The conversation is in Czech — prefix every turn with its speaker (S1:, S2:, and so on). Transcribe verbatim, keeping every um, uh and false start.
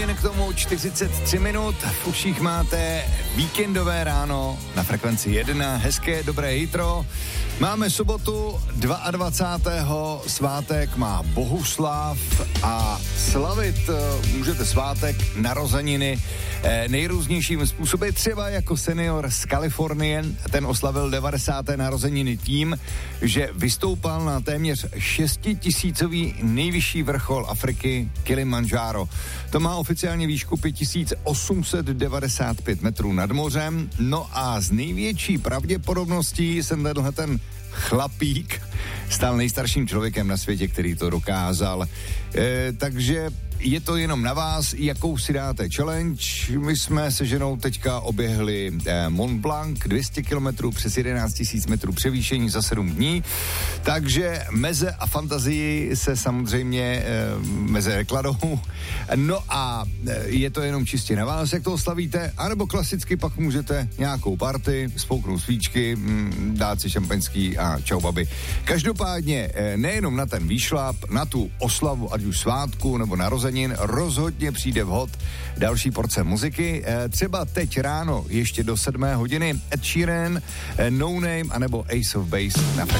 S1: K tomu čtyřicet tři minut, v uších máte víkendové ráno na frekvenci jedna, hezké dobré jitro. Máme sobotu dvacátého druhého svátek má Bohuslav a slavit můžete svátek narozeniny nejrůznějšími způsoby, třeba jako senior z Kalifornie, ten oslavil devadesáté narozeniny tím, že vystoupal na téměř šestitisícový nejvyšší vrchol Afriky Kilimanjaro. To má oficiálně výšku pět tisíc osm set devadesát pět metrů nad mořem, no a z největší pravděpodobností jsem tenhle ten chlapík stal nejstarším člověkem na světě, který to dokázal. E, takže je to jenom na vás, jakou si dáte challenge. My jsme se ženou teďka oběhli eh, Mont Blanc, dvě stě kilometrů přes jedenáct tisíc metrů převýšení za sedm dní, takže meze a fantazii se samozřejmě eh, meze nekladou. No a eh, je to jenom čistě na vás, jak to oslavíte, anebo klasicky pak můžete nějakou party, spouknout svíčky, mm, dát si šampaňský a čau babi. Každopádně eh, nejenom na ten výšlap, na tu oslavu, ať už svátku nebo narozenin, rozhodně přijde vhod další porce muziky. E, třeba teď ráno ještě do sedmé hodiny Ed Sheeran, e, No Name anebo Ace of Base na